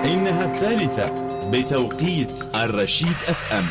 إنها الثالثة بتوقيت الرشيد FM.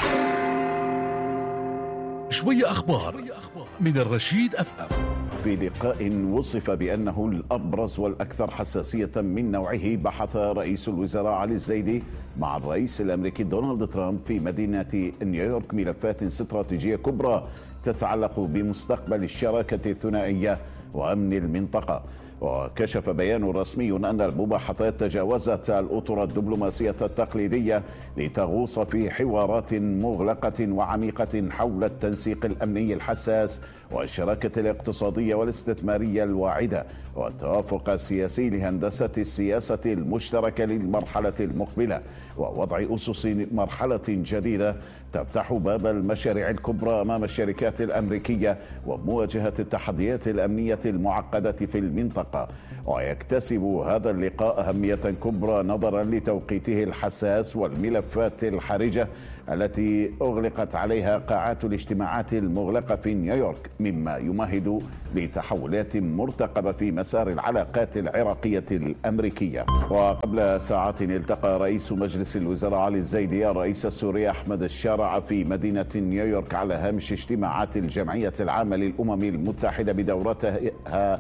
شوية أخبار من الرشيد FM. في لقاء وصف بأنه الأبرز والأكثر حساسية من نوعه، بحث رئيس الوزراء علي الزيدي مع الرئيس الأمريكي دونالد ترامب في مدينة نيويورك ملفات استراتيجية كبرى تتعلق بمستقبل الشراكة الثنائية وأمن المنطقة. وكشف بيان رسمي أن المباحثات تجاوزت الأطر الدبلوماسية التقليدية لتغوص في حوارات مغلقة وعميقة حول التنسيق الأمني الحساس والشراكة الاقتصادية والاستثمارية الواعدة والتوافق السياسي لهندسة السياسة المشتركة للمرحلة المقبلة ووضع أسس مرحلة جديدة تفتح باب المشاريع الكبرى أمام الشركات الأمريكية ومواجهة التحديات الأمنية المعقدة في المنطقة. ويكتسب هذا اللقاء أهمية كبرى نظرا لتوقيته الحساس والملفات الحرجة التي أغلقت عليها قاعات الاجتماعات المغلقة في نيويورك، مما يمهد لتحولات مرتقبة في مسار العلاقات العراقية الأمريكية. وقبل ساعات التقى رئيس مجلس الوزراء علي الزيدي الرئيس السوري أحمد الشارع في مدينة نيويورك على هامش اجتماعات الجمعية العامة للأمم المتحدة بدورتها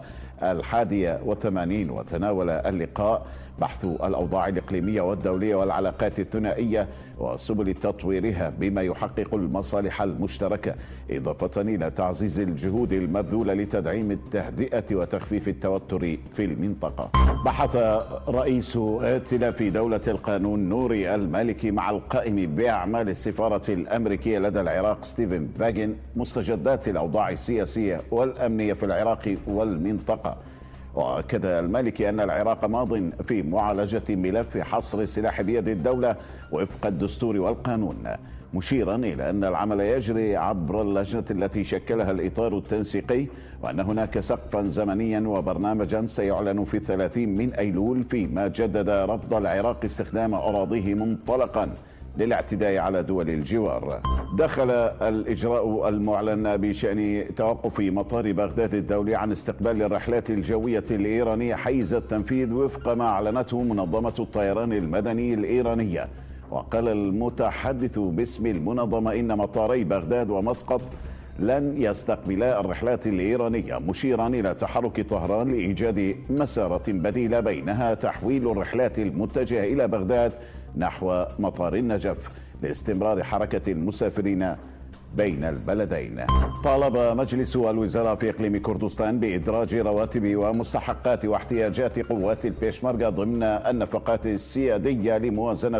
81. وتناول اللقاء بحث الأوضاع الإقليمية والدولية والعلاقات الثنائية وسبل تطويرها بما يحقق المصالح المشتركة، إضافة إلى تعزيز الجهود المبذولة لتدعيم التهدئة وتخفيف التوتر في المنطقة. بحث رئيس ائتلاف دولة القانون نوري المالكي مع القائم بأعمال السفارة الأمريكية لدى العراق ستيفن باغن مستجدات الأوضاع السياسية والأمنية في العراق والمنطقة. وأكد المالكي أن العراق ماض في معالجة ملف حصر السلاح بيد الدولة وفق الدستور والقانون، مشيرا إلى أن العمل يجري عبر اللجنة التي شكلها الإطار التنسيقي، وأن هناك سقفا زمنيا وبرنامجا سيعلن في 30 من أيلول، فيما جدد رفض العراق استخدام أراضيه منطلقا للاعتداء على دول الجوار. دخل الإجراء المعلن بشأن توقف مطار بغداد الدولي عن استقبال الرحلات الجوية الإيرانية حيز التنفيذ وفق ما أعلنته منظمة الطيران المدني الإيرانية. وقال المتحدث باسم المنظمة إن مطاري بغداد ومسقط لن يستقبلا الرحلات الإيرانية، مشيرا إلى تحرك طهران لإيجاد مسارة بديلة، بينها تحويل الرحلات المتجهة إلى بغداد نحو مطار النجف لاستمرار حركة المسافرين بين البلدين. طالب مجلس الوزراء في إقليم كردستان بإدراج رواتب ومستحقات واحتياجات قوات البيشمركة ضمن النفقات السيادية لموازنة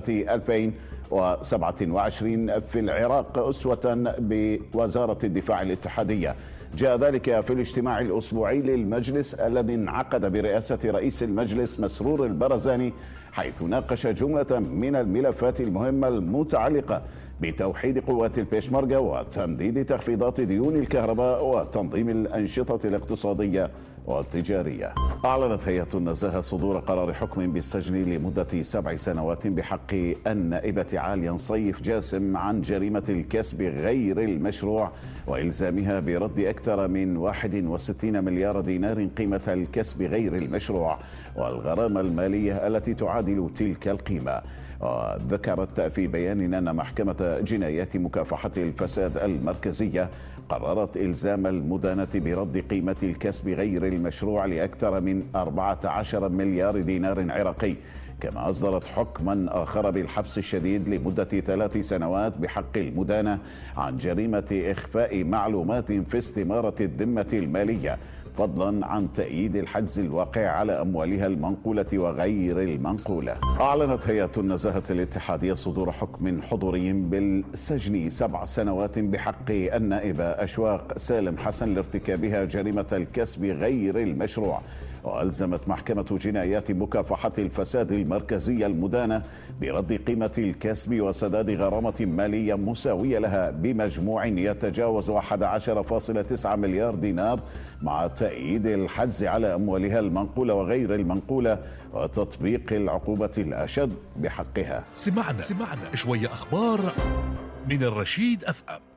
2027 في العراق أسوة بوزارة الدفاع الاتحادية. جاء ذلك في الاجتماع الأسبوعي للمجلس الذي انعقد برئاسة رئيس المجلس مسرور البرزاني، حيث ناقش جملة من الملفات المهمة المتعلقة بتوحيد قوات البيشمركة وتمديد تخفيضات ديون الكهرباء وتنظيم الأنشطة الاقتصادية والتجارية. أعلنت هيئة النزاهة صدور قرار حكم بالسجن لمدة 7 سنوات بحق النائبة عالية نصيف جاسم عن جريمة الكسب غير المشروع، وإلزامها برد أكثر من 61 مليار دينار قيمة الكسب غير المشروع والغرامة المالية التي تعادل تلك القيمة. ذكرت في بيان أن محكمة جنايات مكافحة الفساد المركزية قررت إلزام المدانة برد قيمة الكسب غير المشروع لأكثر من 14 مليار دينار عراقي، كما أصدرت حكما آخر بالحبس الشديد لمدة 3 سنوات بحق المدانة عن جريمة إخفاء معلومات في استمارة الذمة المالية، فضلا عن تأييد الحجز الواقع على أموالها المنقولة وغير المنقولة. أعلنت هيئة النزاهة الاتحادية صدور حكم حضوري بالسجن 7 سنوات بحق النائبة أشواق سالم حسن لارتكابها جريمة الكسب غير المشروع، وألزمت محكمة جنايات مكافحة الفساد المركزية المدانة برد قيمة الكسب وسداد غرامة مالية مساوية لها بمجموع يتجاوز 11.9 مليار دينار، مع تأييد الحجز على أموالها المنقولة وغير المنقولة وتطبيق العقوبة الأشد بحقها. سمعنا شوية أخبار من الرشيد FM.